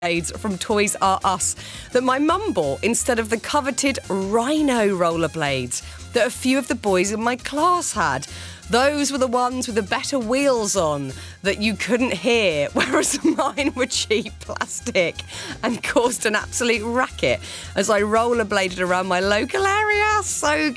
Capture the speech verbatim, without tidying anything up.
rollerblades from Toys R Us that my mum bought instead of the coveted Rhino rollerblades that a few of the boys in my class had. Those were the ones with the better wheels on that you couldn't hear, whereas mine were cheap plastic and caused an absolute racket as I rollerbladed around my local area. So